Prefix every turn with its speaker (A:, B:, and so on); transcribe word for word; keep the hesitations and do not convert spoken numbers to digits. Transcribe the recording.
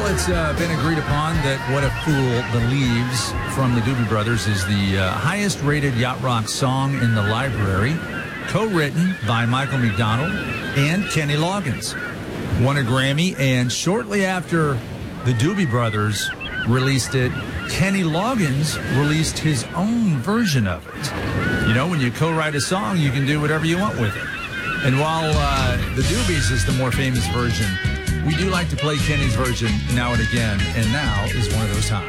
A: it's uh, been agreed upon that What a Fool Believes from the Doobie Brothers is the uh, highest-rated yacht rock song in the library, co-written by Michael McDonald and Kenny Loggins. Won a Grammy, and shortly after the Doobie Brothers released it, Kenny Loggins released his own version of it. You know, when you co-write a song, you can do whatever you want with it. And while uh, the Doobies is the more famous version, we do like to play Kenny's version now and again, and now is one of those times.